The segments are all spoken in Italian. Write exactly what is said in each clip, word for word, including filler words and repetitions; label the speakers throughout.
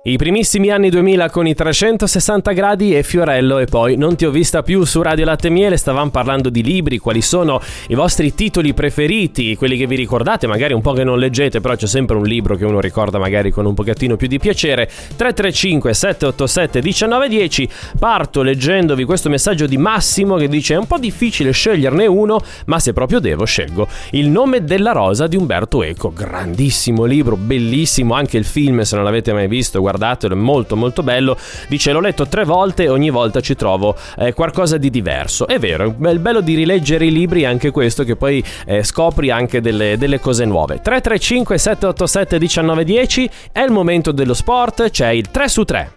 Speaker 1: I primissimi anni duemila con i trecentosessanta gradi e Fiorello e poi non ti ho vista più su Radio Latte e Miele. Stavamo parlando di libri, quali sono i vostri titoli preferiti, quelli che vi ricordate, magari un po' che non leggete, però c'è sempre un libro che uno ricorda magari con un pochettino più di piacere. Tre tre cinque sette otto sette uno nove uno zero. Parto leggendovi questo messaggio di Massimo che dice: è un po' difficile sceglierne uno, ma se proprio devo scelgo Il nome della rosa di Umberto Eco. Grandissimo libro, bellissimo, anche il film, se non l'avete mai visto guardatelo, è molto molto bello. Dice: l'ho letto tre volte e ogni volta ci trovo eh, qualcosa di diverso. È vero, il bello di rileggere i libri è anche questo, che poi eh, scopri anche delle, delle cose nuove. Tre tre cinque sette otto sette uno nove uno zero. È il momento dello sport, c'è il tre su tre.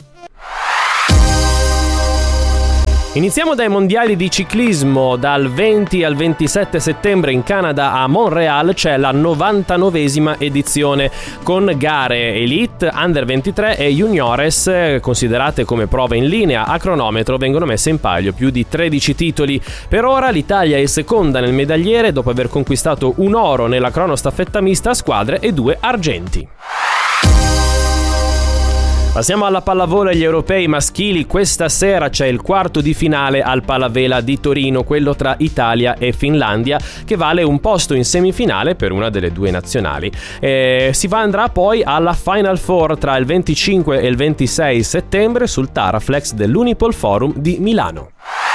Speaker 1: Iniziamo dai mondiali di ciclismo. Dal venti al ventisette settembre in Canada a Montreal c'è la novantanovesima edizione con gare Elite, Under ventitré e Juniores, considerate come prove in linea. A cronometro vengono messe in palio più di tredici titoli. Per ora l'Italia è seconda nel medagliere dopo aver conquistato un oro nella cronostaffetta mista a squadre e due argenti. Passiamo alla pallavolo agli europei maschili. Questa sera c'è il quarto di finale al Palavela di Torino, quello tra Italia e Finlandia, che vale un posto in semifinale per una delle due nazionali. E si va andrà poi alla Final Four tra il venticinque e il ventisei settembre sul Taraflex dell'Unipol Forum di Milano.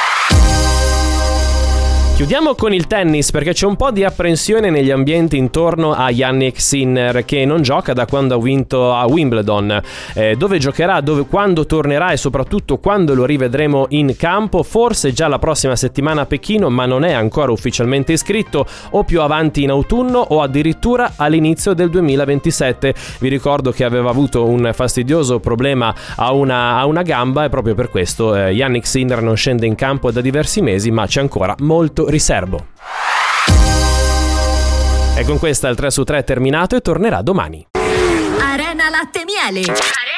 Speaker 1: Chiudiamo con il tennis perché c'è un po' di apprensione negli ambienti intorno a Jannik Sinner, che non gioca da quando ha vinto a Wimbledon. Eh, dove giocherà, dove, quando tornerà e soprattutto quando lo rivedremo in campo? Forse già la prossima settimana a Pechino, ma non è ancora ufficialmente iscritto, o più avanti in autunno o addirittura all'inizio del duemilaventisette. Vi ricordo che aveva avuto un fastidioso problema a una, a una gamba e proprio per questo eh, Jannik Sinner non scende in campo da diversi mesi, ma c'è ancora molto riservo. E con questa il tre su tre è terminato e tornerà domani.
Speaker 2: Arena Latte e Miele.